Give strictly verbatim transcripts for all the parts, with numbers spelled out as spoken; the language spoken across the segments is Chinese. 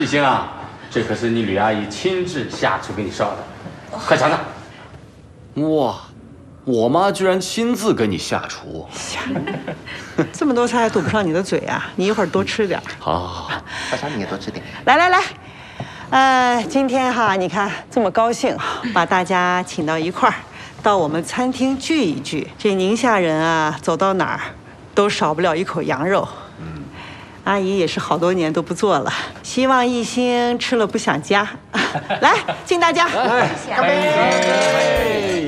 立新啊，这可是你吕阿姨亲自下厨给你烧的，快尝尝。 哇，我妈居然亲自给你下厨， 这么多菜堵不上你的嘴啊！你一会儿多吃点。 好，好，好， 大家你也多吃点。 来来来，呃，今天哈，你看这么高兴，把大家请到一块儿，到我们餐厅聚一聚。这宁夏人啊，走到哪儿都少不了一口羊肉。嗯，阿姨也是好多年都不做了，希望一心吃了不想家。来，敬大家， 来， 干杯！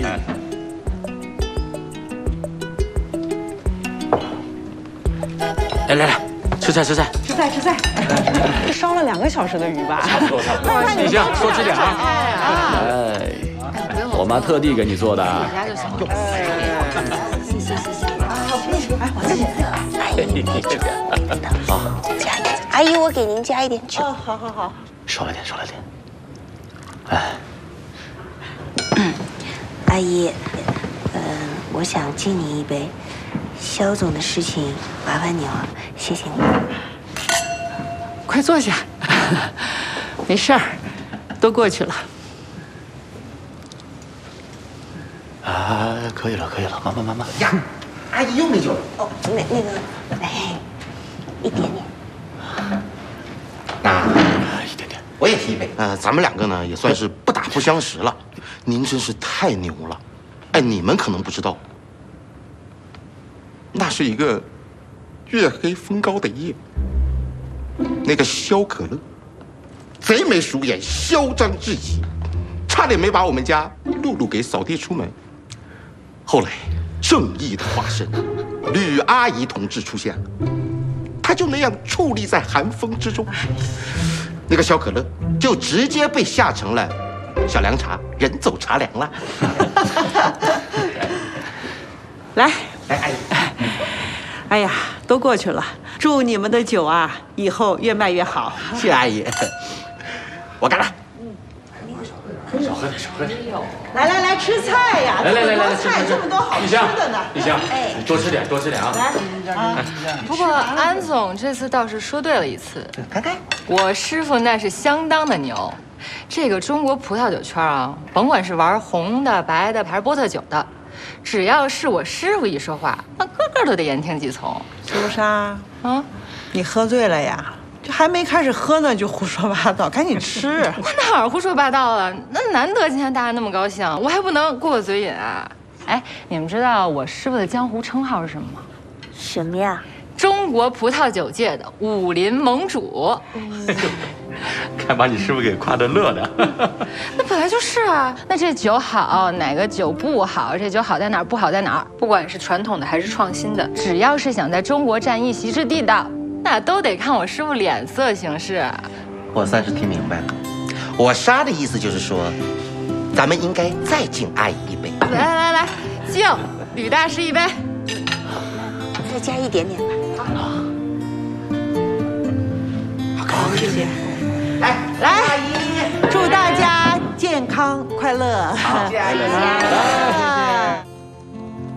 来来来，吃菜吃菜， 吃菜吃菜。这烧了两个小时的鱼吧？ 差不多差不多。立新，多吃点啊！ 哎，我妈特地给你做的。 我家就行了。谢谢谢谢。 哎，我自己。 好， 加一点，阿姨，我给您加一点酒。 哦，好好好。 少来点，少来点。哎， 嗯，阿姨，嗯、呃，我想敬您一杯。肖总的事情麻烦你了，谢谢你。 快坐下，没事儿，都过去了。 啊，可以了，可以了，慢慢慢慢。 呀，阿姨又没酒了。 哦，那那个，哎，一点点。 那一点点。 我也提一杯。呃，咱们两个呢也算是不打不相识了。您真是太牛了，哎，你们可能不知道。那是一个月黑风高的夜，那个肖可乐贼眉鼠眼、嚣张至极，差点没把我们家露露给扫地出门。后来，正义的化身吕阿姨同志出现了，她就那样矗立在寒风之中，那个肖可乐就直接被吓成了小凉茶，人走茶凉了。 来， 来，阿姨。 哎呀，都过去了，祝你们的酒啊，以后越卖越好。 谢谢阿姨，我干了。 少喝点，少喝点。 来来来，吃菜呀！ 来来来来， 这么多菜，这么多好吃的呢。 立香，你多吃点，多吃点啊！ 来，啊， 不过安总这次倒是说对了一次， 看看， 我师傅那是相当的牛。这个中国葡萄酒圈啊，甭管是玩红的、白的还是波特酒的，只要是我师傅一说话，那个个都得言听计从。 朱砂， 啊， 你喝醉了呀？这还没开始喝呢，就胡说八道，赶紧吃。 我哪儿胡说八道了？那难得今天大家那么高兴，我还不能过个嘴瘾啊！哎，你们知道我师傅的江湖称号是什么吗？ 什么呀？ 中国葡萄酒界的武林盟主。 看把你师傅给夸得乐的。 那本来就是啊。那这酒好，哪个酒不好？这酒好在哪儿，不好在哪儿？不管是传统的还是创新的，只要是想在中国占一席之地的，那都得看我师傅脸色行事。 我算是听明白了，我沙的意思就是说，咱们应该再敬阿姨一杯。 来来来来，敬吕大师一杯。 再加一点点吧。 好，谢谢。来来，阿姨，祝大家健康快乐。 谢谢阿姨。 来。